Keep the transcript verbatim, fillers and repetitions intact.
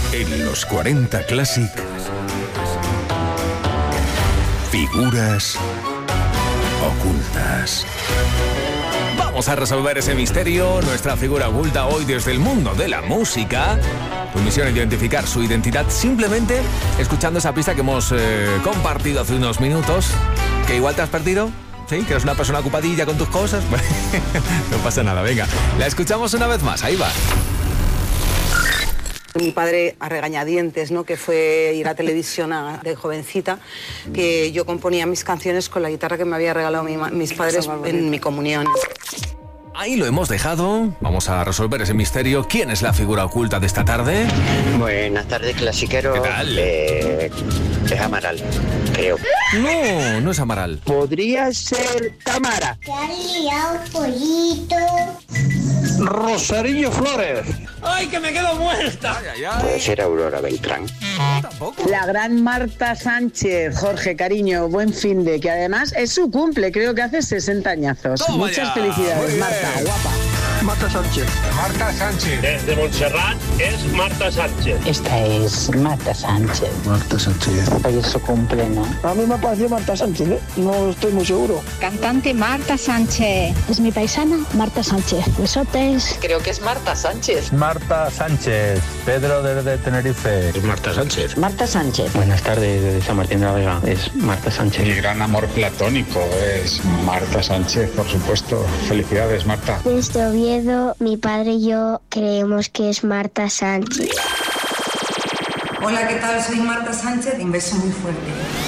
En los cuarenta Classic, figuras ocultas. Vamos a resolver ese misterio. Nuestra figura oculta hoy desde el mundo de la música. Tu misión es identificar su identidad simplemente escuchando esa pista que hemos eh, compartido hace unos minutos. ¿Que igual te has perdido? ¿Sí? ¿Que eres una persona ocupadilla con tus cosas? No pasa nada, venga. La escuchamos una vez más, ahí va. Mi padre a regañadientes, ¿no? Que fue ir a televisión a, de jovencita, que yo componía mis canciones con la guitarra que me había regalado mi, mis padres en mi comunión. Ahí lo hemos dejado. Vamos a resolver ese misterio. ¿Quién es la figura oculta de esta tarde? Buenas tardes, clasiquero. ¿Qué tal? Eh, es Amaral, creo. No, no es Amaral. Podría ser Tamara. ¿Qué ha liado, pollito? Rosarillo Flores. ¡Ay, que me quedo muerta! Ay, ay, ay. Puede ser Aurora Beltrán. No, tampoco. La gran Marta Sánchez. Jorge, cariño, buen fin de, que además es su cumple, creo que hace sesenta añazos. Toma Muchas ya. felicidades, Marta, guapa. Marta Sánchez. Marta Sánchez. Desde Montserrat es Marta Sánchez. Esta es Marta Sánchez. Marta Sánchez. Hoy es su cumple, ¿no? A mí me pareció Marta Sánchez, ¿eh? No estoy muy seguro. Cantante Marta Sánchez. Es mi paisana, Marta Sánchez. Besotes. Creo que es Marta Sánchez. Marta Sánchez. Pedro desde Tenerife. Es Marta Sánchez. Marta Sánchez. Buenas tardes, desde San Martín de la Vega. Es Marta Sánchez. Mi gran amor platónico es Marta Sánchez, por supuesto. Felicidades, Marta. Desde Oviedo, mi padre y yo creemos que es Marta Sánchez. Hola, ¿qué tal? Soy Marta Sánchez y un beso muy fuerte.